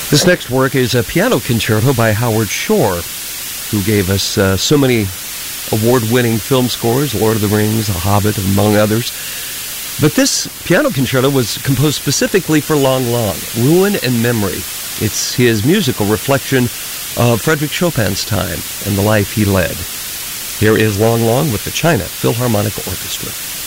This next work is a piano concerto by Howard Shore, who gave us so many award-winning film scores, Lord of the Rings, The Hobbit, among others. But this piano concerto was composed specifically for Lang Lang, Ruin and Memory. It's his musical reflection of Frédéric Chopin's time and the life he led. Here is Lang Lang with the China Philharmonic Orchestra.